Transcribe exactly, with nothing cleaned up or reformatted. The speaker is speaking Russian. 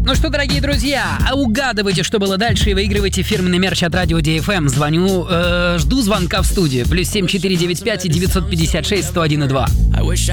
Ну что, дорогие друзья, угадывайте, что было дальше, и выигрывайте фирменный мерч от Радио Ди Эф Эм. Звоню, э, жду звонка в студию. Плюс семь четыре девять пять и девятьсот пятьдесят шесть сто один и два.